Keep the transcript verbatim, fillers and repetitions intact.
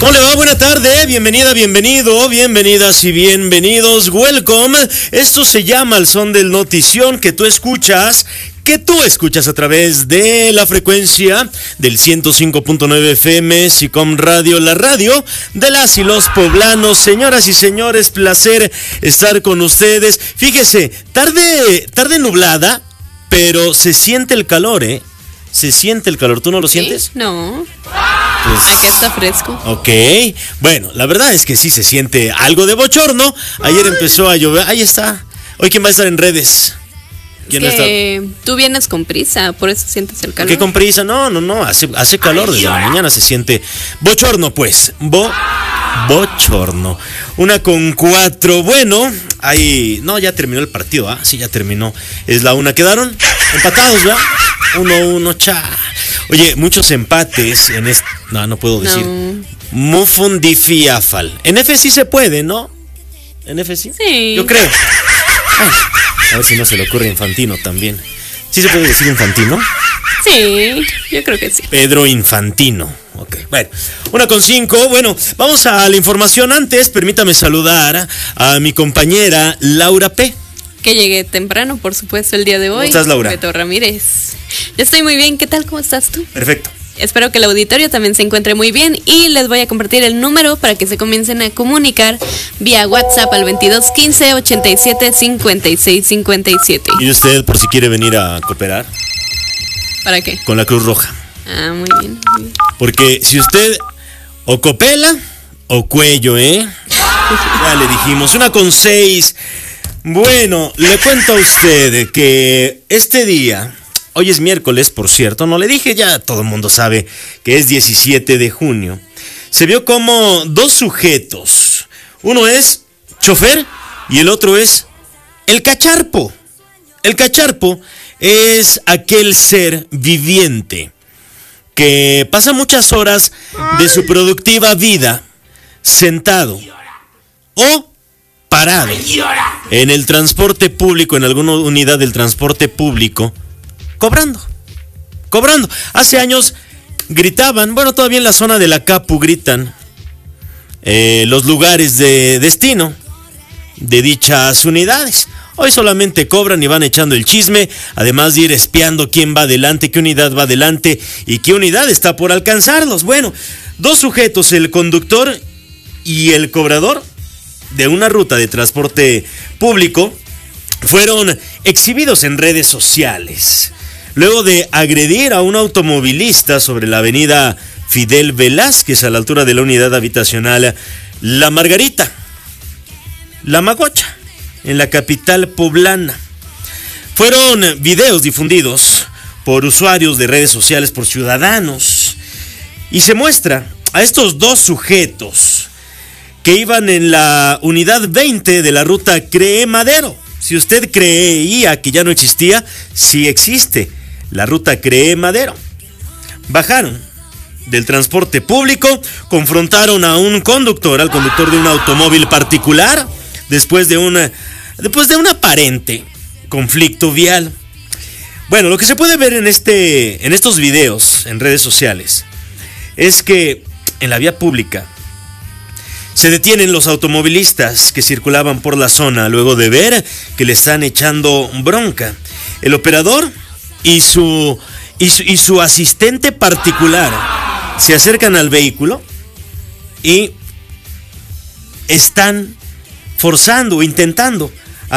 ¿Cómo le va? Buena tarde, bienvenida, bienvenido, bienvenidas y bienvenidos, welcome. Esto se llama El Son del Notición, que tú escuchas, que tú escuchas a través de la frecuencia del ciento cinco punto nueve F M, SICOM Radio, la radio de las y los poblanos. Señoras y señores, placer estar con ustedes. Fíjese, tarde, tarde nublada, pero se siente el calor, ¿eh? Se siente el calor, ¿tú no lo sientes? ¿Sí? No. Pues, acá está fresco. Ok, bueno, la verdad es que sí se siente algo de bochorno. Ayer empezó a llover, ahí está. Hoy, ¿quién va a estar en redes? ¿Quién es que está? Tú vienes con prisa, por eso sientes el calor. ¿Qué con prisa? No, no, no, hace, hace calor. Desde la mañana se siente bochorno, pues. Bo, bochorno. Una con cuatro. Bueno, ahí. No, ya terminó el partido, ¿ah? Sí, ya terminó. Es la una. Quedaron empatados, ¿verdad? Uno, uno, cha. Oye, muchos empates en este. No, no puedo decir. No. Mufundifiafal. En F sí se puede, ¿no? ¿En F sí? Sí. Yo creo. Ay, a ver si no se le ocurre Infantino también. ¿Sí se puede decir Infantino? Sí, yo creo que sí. Pedro Infantino. Ok, bueno, una con cinco. Bueno, vamos a la información. Antes, permítame saludar a mi compañera Laura P. Que llegué temprano, por supuesto, el día de hoy. ¿Cómo estás, Laura? Beto Ramírez. Yo estoy muy bien. ¿Qué tal? ¿Cómo estás tú? Perfecto. Espero que el auditorio también se encuentre muy bien y les voy a compartir el número para que se comiencen a comunicar vía WhatsApp al veintidós quince ochenta y siete cincuenta y seis cincuenta y siete. ¿Y usted por si quiere venir a cooperar? ¿Para qué? Con la Cruz Roja. Ah, muy bien. Muy bien. Porque si usted o copela o cuello, ¿eh? Ya le dijimos, una con seis. Bueno, le cuento a usted que este día, hoy es miércoles, por cierto, no le dije, ya todo el mundo sabe que es diecisiete de junio. Se vio como dos sujetos, uno es chofer y el otro es el cacharpo. El cacharpo es aquel ser viviente que pasa muchas horas de su productiva vida sentado o parado en el transporte público, en alguna unidad del transporte público, cobrando, cobrando. Hace años gritaban, bueno, todavía en la zona de la Capu gritan eh, los lugares de destino de dichas unidades. Hoy solamente cobran y van echando el chisme, además de ir espiando quién va adelante, qué unidad va adelante y qué unidad está por alcanzarlos. Bueno, dos sujetos, el conductor y el cobrador de una ruta de transporte público, fueron exhibidos en redes sociales luego de agredir a un automovilista sobre la avenida Fidel Velázquez a la altura de la unidad habitacional La Margarita, La Magocha, en la capital poblana. Fueron videos difundidos por usuarios de redes sociales, por ciudadanos, y se muestra a estos dos sujetos que iban en la unidad veinte de la ruta Cree Madero. Si usted creía que ya no existía, sí existe la ruta Cree Madero. Bajaron del transporte público, confrontaron a un conductor, al conductor de un automóvil particular, después de una, después de un aparente conflicto vial. Bueno, lo que se puede ver en este, en estos videos en redes sociales es que en la vía pública se detienen los automovilistas que circulaban por la zona luego de ver que le están echando bronca. El operador y su, y su, y su asistente particular se acercan al vehículo y están forzando o intentando